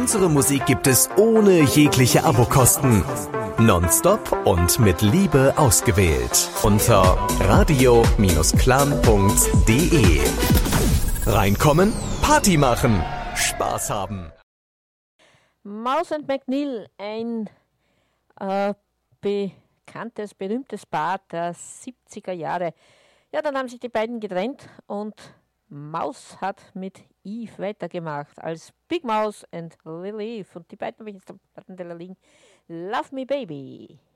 Unsere Musik gibt es ohne jegliche Abokosten. Nonstop und mit Liebe ausgewählt. Unter radio-clan.de. Reinkommen, Party machen, Spaß haben. Mouse and McNeil, ein bekanntes, berühmtes Paar der 70er Jahre. Ja, dann haben sich die beiden getrennt und Mouse hat mit Eve weitergemacht als Big Mouse and Little Eve. Und die beiden habe ich jetzt am Plattenteller liegen. Love Me Baby.